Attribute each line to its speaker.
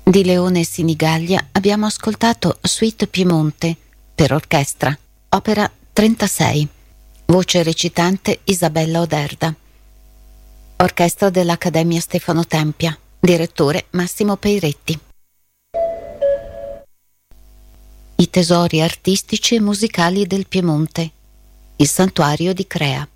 Speaker 1: Di Leone Sinigaglia abbiamo ascoltato Suite Piemonte per orchestra, opera 36, voce recitante Isabella Oderda. Orchestra dell'Accademia Stefano Tempia, direttore Massimo Peiretti. I tesori artistici e musicali del Piemonte, il santuario di Crea.